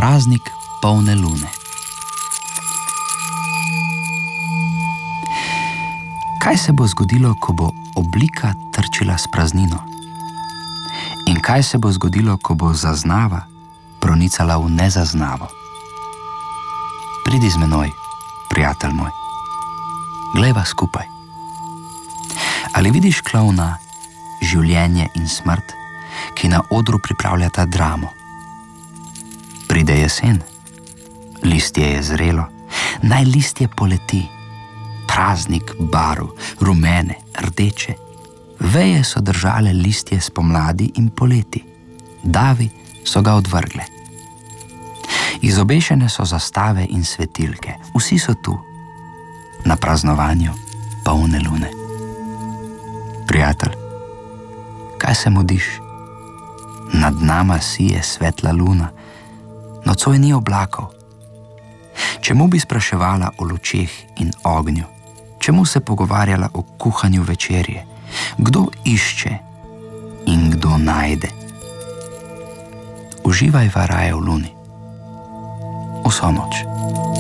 Praznik polne lune. Kaj se bo zgodilo, ko bo oblika trčila s praznino? In kaj se bo zgodilo, ko bo zaznava pronicala v nezaznavo? Pridi z menoj, prijatelj moj. Glejva skupaj. Ali vidiš klovna, življenje in smrt, ki na odru pripravljata dramo? Pride jesen, listje je zrelo, naj listje poleti. Praznik barv, rumene, rdeče. Veje so držale listje spomladi in poleti. Davi so ga odvrgle. Izobešene so zastave in svetilke. Vsi so tu, na praznovanju polne lune. Prijatelj, kaj se mudiš? Nad nama sije svetla luna, nocoj ni oblakov. Čemu bi spraševala o lučeh in ognju? Čemu se pogovarjala o kuhanju večerje? Kdo išče in kdo najde? Uživaj raje v luni. Vso noč.